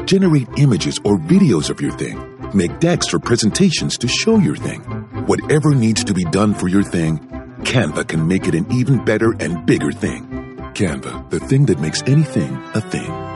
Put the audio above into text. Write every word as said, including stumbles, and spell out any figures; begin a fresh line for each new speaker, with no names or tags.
Generate images or videos of your thing. Make decks for presentations to show your thing. Whatever needs to be done for your thing, Canva can make it an even better and bigger thing. Canva, the thing that makes anything a thing.